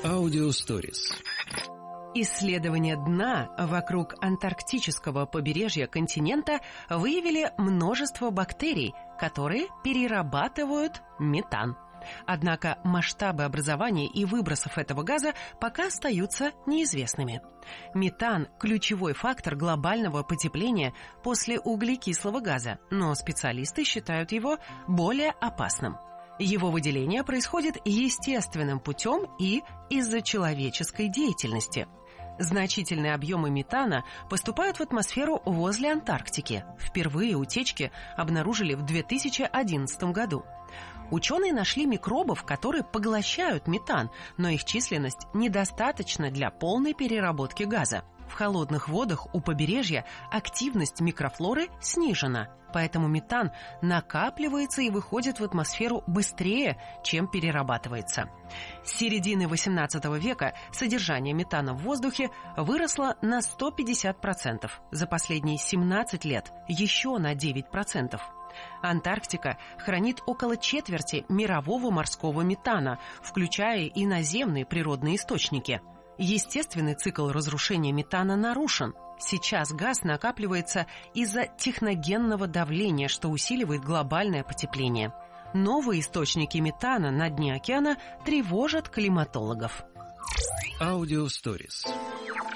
Аудиосторис. Исследования дна вокруг антарктического побережья континента выявили множество бактерий, которые перерабатывают метан. Однако масштабы образования и выбросов этого газа пока остаются неизвестными. Метан – ключевой фактор глобального потепления после углекислого газа, но специалисты считают его более опасным. Его выделение происходит естественным путем и из-за человеческой деятельности. Значительные объемы метана поступают в атмосферу возле Антарктики. Впервые утечки обнаружили в 2011 году. Ученые нашли микробов, которые поглощают метан, но их численность недостаточна для полной переработки газа. В холодных водах у побережья активность микрофлоры снижена, поэтому метан накапливается и выходит в атмосферу быстрее, чем перерабатывается. С середины XVIII века содержание метана в воздухе выросло на 150%, за последние 17 лет еще на 9%. Антарктика хранит около четверти мирового морского метана, включая и наземные природные источники. Естественный цикл разрушения метана нарушен. Сейчас газ накапливается из-за техногенного давления, что усиливает глобальное потепление. Новые источники метана на дне океана тревожат климатологов. Аудиосторис.